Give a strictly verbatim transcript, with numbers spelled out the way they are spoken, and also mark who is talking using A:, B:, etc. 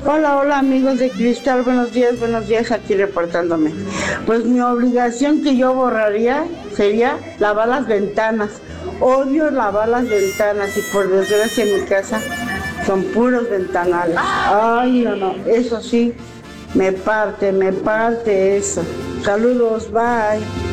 A: Hola, hola amigos de Cristal, buenos días, buenos días, aquí reportándome. Pues mi obligación que yo borraría sería lavar las ventanas. Odio lavar las ventanas y por desgracia en mi casa son puros ventanales. Ay, no, no, eso sí, me parte, me parte eso. Saludos, bye.